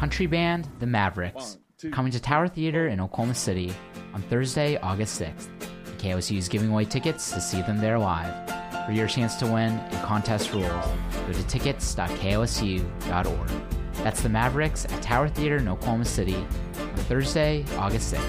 country band The Mavericks, coming to Tower Theater in Oklahoma City on Thursday, August 6th. KOSU is giving away tickets to see them there live. For your chance to win and contest rules, go to tickets.kosu.org. That's The Mavericks at Tower Theater in Oklahoma City on Thursday, August 6th.